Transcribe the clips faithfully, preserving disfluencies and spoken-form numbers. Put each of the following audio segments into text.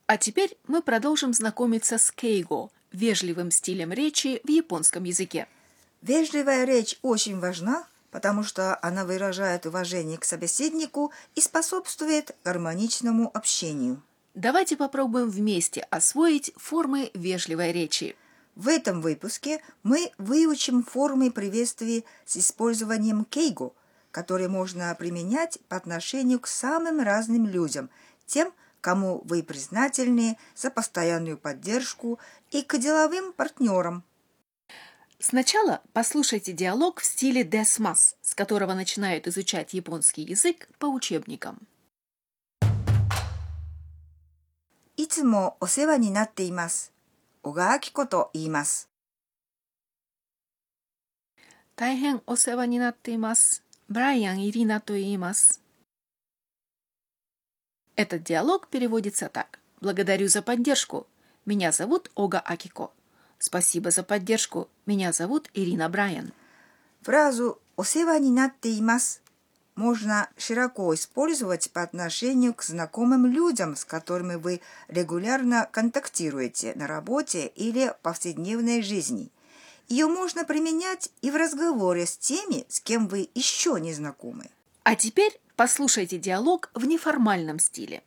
А теперь мы продолжим знакомиться с кейго, вежливым стилем речи в японском языке. Вежливая речь очень важна, потому что она выражает уважение к собеседнику и способствует гармоничному общению. Давайте попробуем вместе освоить формы вежливой речи. В этом выпуске мы выучим формы приветствий с использованием кейго, которые можно применять по отношению к самым разным людям, тем, кому вы признательны за постоянную поддержку, и к деловым партнерам. Сначала послушайте диалог в стиле десмас, с которого начинают изучать японский язык по учебникам. いつもお世話になっています。小川明子と言います。 大変お世話になっています。ブライアン・イリナと言います。Этот диалог переводится так. Благодарю за поддержку. Меня зовут Ога Акико. Спасибо за поддержку. Меня зовут Ирина Брайан. Фразу «о世話になっています» можно широко использовать по отношению к знакомым людям, с которыми вы регулярно контактируете на работе или в повседневной жизни. Ее можно применять и в разговоре с теми, с кем вы еще не знакомы. А теперь послушайте диалог в неформальном стиле.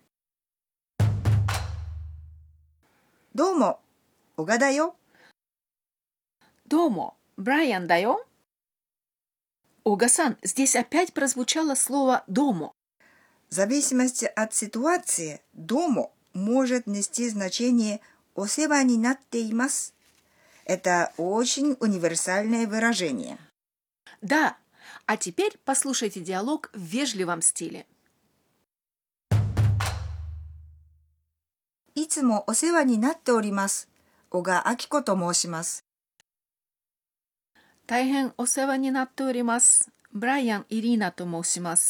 どうも、小川だよ。 Домо, Брайан дайо? Ога-сан, здесь опять прозвучало слово «домо». В зависимости от ситуации «домо» может нести значение «о世話になっています». Это очень универсальное выражение. Да, а теперь послушайте диалог в вежливом стиле. いつもお世話になっております。小川明子と申します。 大変お世話になっております。ブライアン・イリーナと申します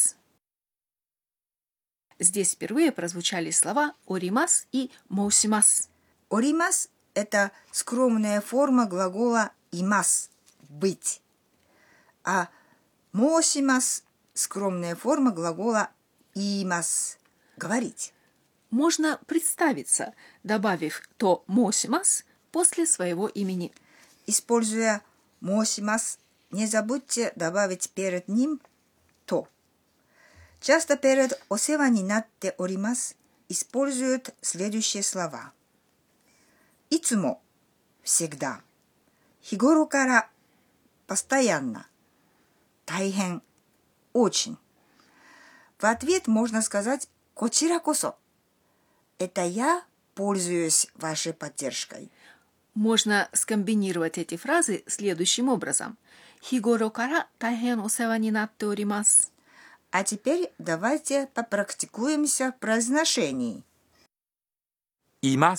。Здесь впервые прозвучали слова «оримас» и «моусимас». «Оримас» – это скромная форма глагола «имас» – «быть». А «моусимас» – скромная форма глагола «иимас» – «говорить». Можно представиться, добавив то «моусимас» после своего имени. Используя «моусимас», не забудьте добавить перед ним «то». Часто перед «о世話になっております» используют следующие слова. いつも всегда, 日頃から постоянно, 大変 очень. В ответ можно сказать こちらこそ. Это я пользуюсь вашей поддержкой. Можно скомбинировать эти фразы следующим образом. Хигоро кара тайхен о сева ни натте оримасу. А теперь давайте попрактикуемся в произношении. います。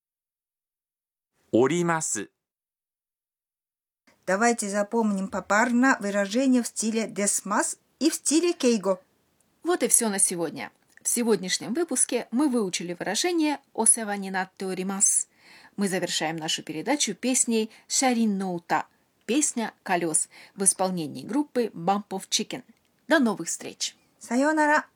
おります。 Давайте запомним попарно выражение в стиле десмас и в стиле кейго. Вот и все на сегодня. В сегодняшнем выпуске мы выучили выражение «о сева ни натте оримасу». Мы завершаем нашу передачу песней «Шарин ноута» – песня «Колес» в исполнении группы Bump of Chicken. До новых встреч! Сайонара!